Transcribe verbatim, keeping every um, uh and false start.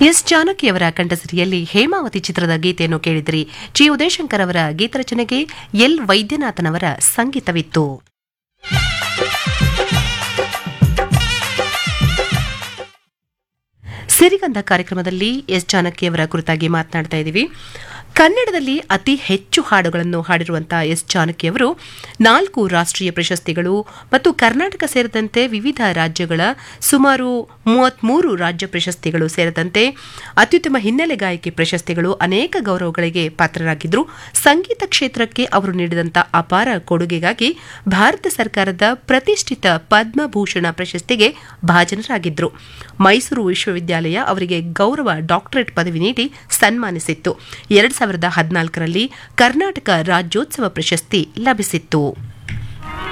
S ಜಾನಕಿಯವರ ಕಂಠಸಿರಿಯಲ್ಲಿ Hemavathi ಚಿತ್ರದ ಗೀತೆಯನ್ನು ಕೇಳಿದಿರಿ. ಜಿ ಉದಯಶಂಕರ್ ಅವರ ಗೀತರಚನೆಗೆ ಎಲ್ ವೈದ್ಯನಾಥನ್ ಅವರ ಸಂಗೀತವಿತ್ತು. ಸಿರಿಗಂಧ ಕಾರ್ಯಕ್ರಮದಲ್ಲಿ ಎಸ್ ಜಾನಕಿಯವರ ಕುರಿತಾಗಿ ಮಾತನಾಡ್ತಾ ಇದ್ದೀವಿ. ಕನ್ನಡದಲ್ಲಿ ಅತಿ ಹೆಚ್ಚು ಹಾಡುಗಳನ್ನು ಹಾಡಿರುವಂತಹ ಎಸ್ ಜಾನಕಿಯವರು ನಾಲ್ಕು ರಾಷ್ಟ್ರೀಯ ಪ್ರಶಸ್ತಿಗಳು ಮತ್ತು ಕರ್ನಾಟಕ ಸೇರಿದಂತೆ ವಿವಿಧ ರಾಜ್ಯಗಳ ಸುಮಾರು ಮೂವತ್ಮೂರು ರಾಜ್ಯ ಪ್ರಶಸ್ತಿಗಳು ಸೇರಿದಂತೆ ಅತ್ಯುತ್ತಮ ಹಿನ್ನೆಲೆ ಗಾಯಕಿ ಪ್ರಶಸ್ತಿಗಳು, ಅನೇಕ ಗೌರವಗಳಿಗೆ ಪಾತ್ರರಾಗಿದ್ದರು. ಸಂಗೀತ ಕ್ಷೇತ್ರಕ್ಕೆ ಅವರು ನೀಡಿದಂಥ ಅಪಾರ ಕೊಡುಗೆಗಾಗಿ ಭಾರತ ಸರ್ಕಾರದ ಪ್ರತಿಷ್ಠಿತ ಪದ್ಮಭೂಷಣ ಪ್ರಶಸ್ತಿಗೆ ಭಾಜನರಾಗಿದ್ದರು. ಮೈಸೂರು ವಿಶ್ವವಿದ್ಯಾಲಯ ಅವರಿಗೆ ಗೌರವ ಡಾಕ್ಟರೇಟ್ ಪದವಿ ನೀಡಿ ಸನ್ಮಾನಿಸಿತ್ತು. ಎರಡ್ ಸಾವಿರದ ಹದಿನಾಲ್ಕರಲ್ಲಿ ಕರ್ನಾಟಕ ರಾಜ್ಯೋತ್ಸವ ಪ್ರಶಸ್ತಿ ಲಭಿಸಿತ್ತು.